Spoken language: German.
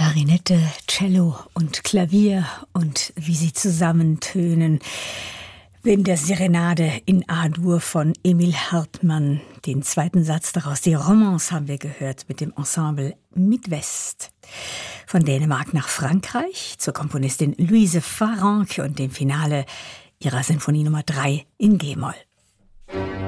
Klarinette, Cello und Klavier und wie sie zusammentönen. In der Serenade in A-Dur von Emil Hartmann. Den zweiten Satz daraus, die Romance, haben wir gehört mit dem Ensemble Midwest. Von Dänemark nach Frankreich zur Komponistin Louise Farrenc und dem Finale ihrer Sinfonie Nummer 3 in G-Moll.